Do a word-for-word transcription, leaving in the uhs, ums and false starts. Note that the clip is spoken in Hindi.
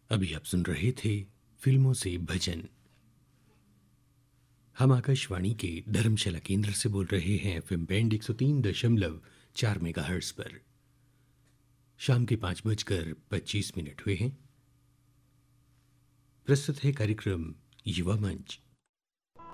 अभी आप सुन रहे थे फिल्मों से भजन। हम आकाशवाणी के धर्मशाला केंद्र से बोल रहे हैं एफएम बैंड एक सौ तीन दशमलव चार मेगाहर्ट्ज पर। शाम के पाँच बजकर पच्चीस मिनट हुए हैं। प्रस्तुत है कार्यक्रम युवा मंच।